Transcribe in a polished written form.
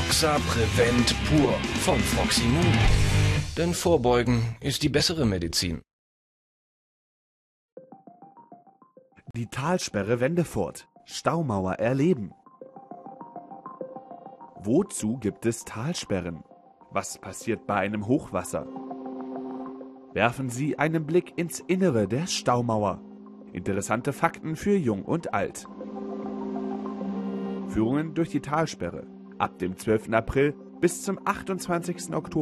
Foxa Prevent pur von Foximmun. Denn Vorbeugen ist die bessere Medizin. Die Talsperre Wendefurt. Staumauer erleben. Wozu gibt es Talsperren? Was passiert bei einem Hochwasser? Werfen Sie einen Blick ins Innere der Staumauer. Interessante Fakten für Jung und Alt. Führungen durch die Talsperre. Ab dem 12. April bis zum 28. Oktober.